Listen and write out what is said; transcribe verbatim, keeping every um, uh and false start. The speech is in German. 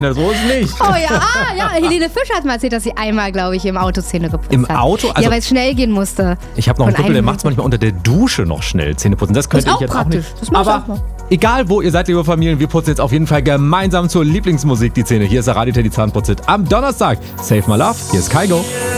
So ist nicht. Oh ja, ah, ja, Helene Fischer hat mal erzählt, dass sie einmal, glaube ich, im Auto Zähne geputzt Im hat. Auto? Also, ja, weil es schnell gehen musste. Ich habe noch einen Von Kumpel, der einem- macht es manchmal unter der Dusche noch schnell Zähne putzen. Das könnte Ist ich auch jetzt praktisch. auch nicht. Das mach ich auch Aber mal. egal, wo ihr seid, liebe Familien, wir putzen jetzt auf jeden Fall gemeinsam zur Lieblingsmusik die Zähne. Hier ist der Radio Teddy Zahnputz am Donnerstag. Save my love, hier ist Kaigo.